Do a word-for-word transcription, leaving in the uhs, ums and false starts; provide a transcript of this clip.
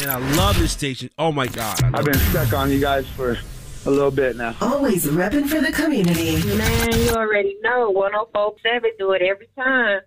and I love this station. Oh, my God. I've been stuck on you guys for a little bit now. Always repping for the community. Man, you already know. one oh four point seven do it every time.